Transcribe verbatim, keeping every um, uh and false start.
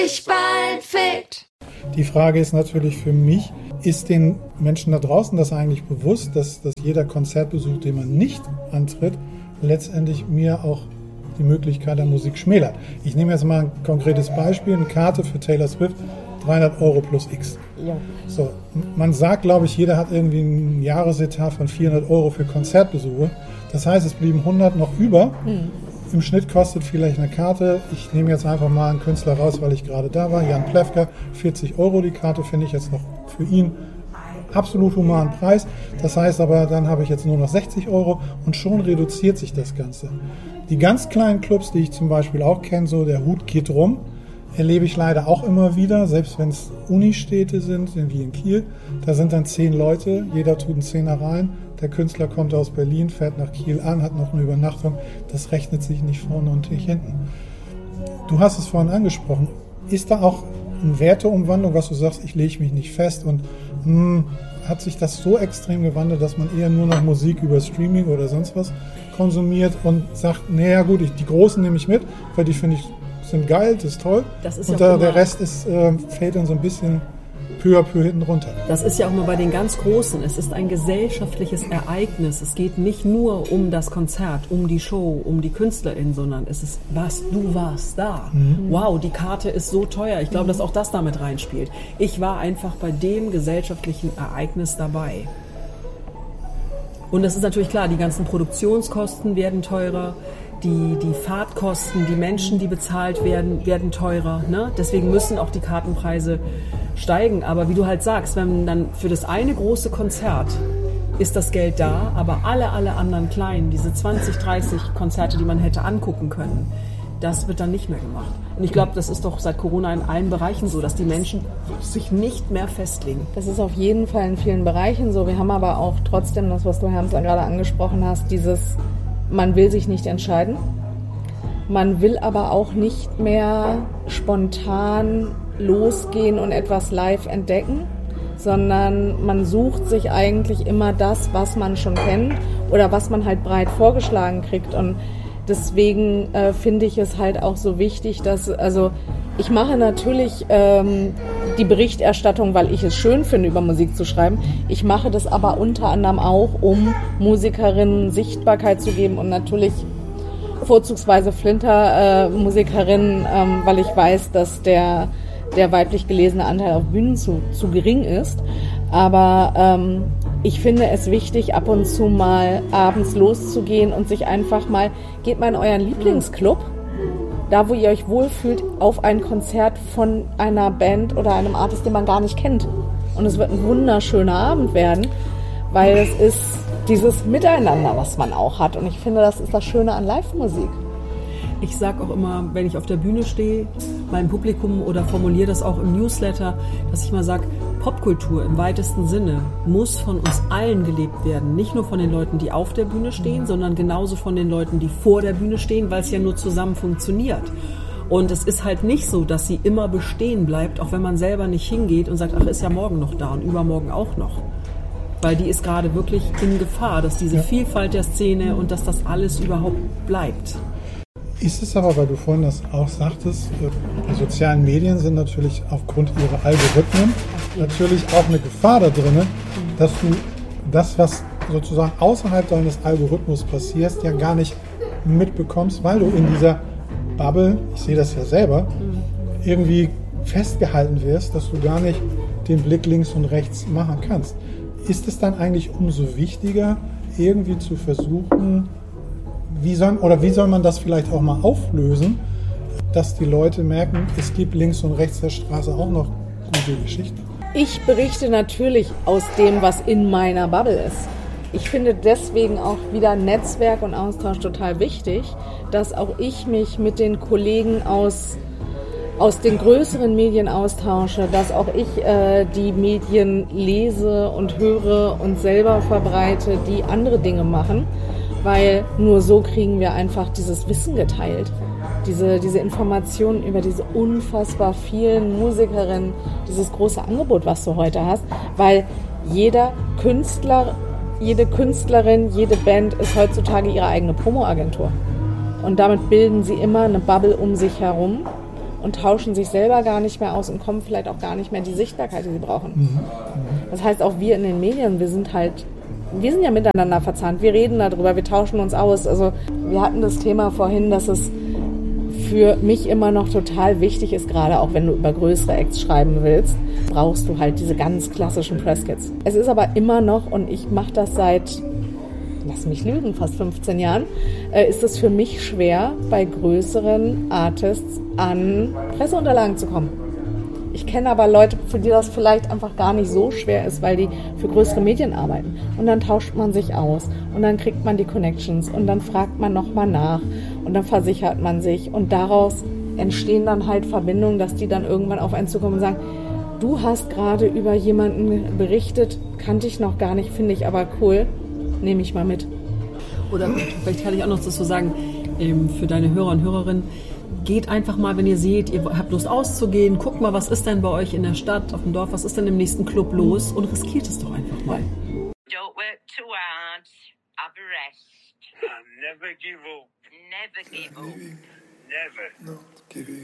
sich bald fickt. Die Frage ist natürlich für mich, ist den Menschen da draußen das eigentlich bewusst, dass, dass jeder Konzertbesuch, den man nicht antritt, letztendlich mir auch die Möglichkeit der Musik schmälert. Ich nehme jetzt mal ein konkretes Beispiel, eine Karte für Taylor Swift, dreihundert Euro plus X. Ja. So, man sagt, glaube ich, jeder hat irgendwie einen Jahresetat von vierhundert Euro für Konzertbesuche. Das heißt, es blieben hundert noch über. Mhm. Im Schnitt kostet vielleicht eine Karte, ich nehme jetzt einfach mal einen Künstler raus, weil ich gerade da war, Jan Plewka, vierzig Euro die Karte, finde ich jetzt noch für ihn absolut humanen Preis. Das heißt aber, dann habe ich jetzt nur noch sechzig Euro und schon reduziert sich das Ganze. Die ganz kleinen Clubs, die ich zum Beispiel auch kenne, so der Hut geht rum, erlebe ich leider auch immer wieder, selbst wenn es Unistädte sind, wie in Kiel, da sind dann zehn Leute, jeder tut einen Zehner rein, der Künstler kommt aus Berlin, fährt nach Kiel an, hat noch eine Übernachtung, das rechnet sich nicht vorne und nicht hinten. Du hast es vorhin angesprochen, ist da auch eine Werteumwandlung, was du sagst, ich lege mich nicht fest und mh, hat sich das so extrem gewandelt, dass man eher nur noch Musik über Streaming oder sonst was konsumiert und sagt, naja gut, ich, die Großen nehme ich mit, weil die finde ich sind geil, das ist toll. Das ist und ja da, der Rest ist, äh, fällt dann so ein bisschen peu à peu hinten runter. Das ist ja auch nur bei den ganz Großen. Es ist ein gesellschaftliches Ereignis. Es geht nicht nur um das Konzert, um die Show, um die KünstlerInnen, sondern es ist, was, du warst da. Mhm. Wow, die Karte ist so teuer. Ich glaube, dass auch das damit reinspielt. Ich war einfach bei dem gesellschaftlichen Ereignis dabei. Und es ist natürlich klar, die ganzen Produktionskosten werden teurer. Die, die Fahrtkosten, die Menschen, die bezahlt werden, werden teurer. Ne? Deswegen müssen auch die Kartenpreise steigen. Aber wie du halt sagst, wenn dann für das eine große Konzert ist das Geld da, aber alle, alle anderen kleinen, diese zwanzig, dreißig Konzerte, die man hätte angucken können, das wird dann nicht mehr gemacht. Und ich glaube, das ist doch seit Corona in allen Bereichen so, dass die Menschen sich nicht mehr festlegen. Das ist auf jeden Fall in vielen Bereichen so. Wir haben aber auch trotzdem das, was du, Hermsler, gerade angesprochen hast, dieses man will sich nicht entscheiden. Man will aber auch nicht mehr spontan losgehen und etwas live entdecken, sondern man sucht sich eigentlich immer das, was man schon kennt oder was man halt breit vorgeschlagen kriegt. Und deswegen äh, finde ich es halt auch so wichtig, dass, also ich mache natürlich ähm, die Berichterstattung, weil ich es schön finde, über Musik zu schreiben. Ich mache das aber unter anderem auch, um Musikerinnen Sichtbarkeit zu geben und natürlich vorzugsweise Flinter-Musikerinnen, äh, ähm, weil ich weiß, dass der, der weiblich gelesene Anteil auf Bühnen zu, zu gering ist. Aber ähm, ich finde es wichtig, ab und zu mal abends loszugehen und sich einfach mal, geht mal in euren Lieblingsclub, da wo ihr euch wohlfühlt, auf ein Konzert von einer Band oder einem Artist, den man gar nicht kennt. Und es wird ein wunderschöner Abend werden, weil es ist dieses Miteinander, was man auch hat. Und ich finde, das ist das Schöne an Live-Musik. Ich sage auch immer, wenn ich auf der Bühne stehe, meinem Publikum oder formuliere das auch im Newsletter, dass ich mal sage, Popkultur im weitesten Sinne muss von uns allen gelebt werden. Nicht nur von den Leuten, die auf der Bühne stehen, sondern genauso von den Leuten, die vor der Bühne stehen, weil es ja nur zusammen funktioniert. Und es ist halt nicht so, dass sie immer bestehen bleibt, auch wenn man selber nicht hingeht und sagt, ach, ist ja morgen noch da und übermorgen auch noch. Weil die ist gerade wirklich in Gefahr, dass diese Vielfalt der Szene und dass das alles überhaupt bleibt. Ist es aber, weil du vorhin das auch sagtest, die sozialen Medien sind natürlich aufgrund ihrer Algorithmen natürlich auch eine Gefahr da drin, dass du das, was sozusagen außerhalb deines Algorithmus passiert, ja gar nicht mitbekommst, weil du in dieser Bubble, ich sehe das ja selber, irgendwie festgehalten wirst, dass du gar nicht den Blick links und rechts machen kannst. Ist es dann eigentlich umso wichtiger, irgendwie zu versuchen, Wie soll, oder wie soll man das vielleicht auch mal auflösen, dass die Leute merken, es gibt links und rechts der Straße auch noch gute Geschichten? Ich berichte natürlich aus dem, was in meiner Bubble ist. Ich finde deswegen auch wieder Netzwerk und Austausch total wichtig, dass auch ich mich mit den Kollegen aus, aus den größeren Medien austausche, dass auch ich äh, die Medien lese und höre und selber verbreite, die andere Dinge machen. Weil nur so kriegen wir einfach dieses Wissen geteilt, diese, diese Informationen über diese unfassbar vielen Musikerinnen, dieses große Angebot, was du heute hast, weil jeder Künstler, jede Künstlerin, jede Band ist heutzutage ihre eigene Promoagentur. Und damit bilden sie immer eine Bubble um sich herum und tauschen sich selber gar nicht mehr aus und kommen vielleicht auch gar nicht mehr die Sichtbarkeit, die sie brauchen. Mhm. Das heißt, auch wir in den Medien, wir sind halt, wir sind ja miteinander verzahnt, wir reden darüber, wir tauschen uns aus. Also wir hatten das Thema vorhin, dass es für mich immer noch total wichtig ist, gerade auch wenn du über größere Acts schreiben willst, brauchst du halt diese ganz klassischen Presskits. Es ist aber immer noch, und ich mache das seit, lass mich lügen, fast fünfzehn Jahren, äh, ist es für mich schwer, bei größeren Artists an Presseunterlagen zu kommen. Ich kenne aber Leute, für die das vielleicht einfach gar nicht so schwer ist, weil die für größere Medien arbeiten. Und dann tauscht man sich aus und dann kriegt man die Connections und dann fragt man nochmal nach und dann versichert man sich und daraus entstehen dann halt Verbindungen, dass die dann irgendwann auf einen zukommen und sagen, du hast gerade über jemanden berichtet, kannte ich noch gar nicht, finde ich aber cool, nehme ich mal mit. Oder vielleicht kann ich auch noch dazu sagen, für deine Hörer und Hörerinnen, geht einfach mal, wenn ihr seht, ihr habt Lust auszugehen, guckt mal, was ist denn bei euch in der Stadt, auf dem Dorf, was ist denn im nächsten Club los und riskiert es doch einfach mal. Don't work too hard, have a rest. And never give up. Never give up. Never. Not giving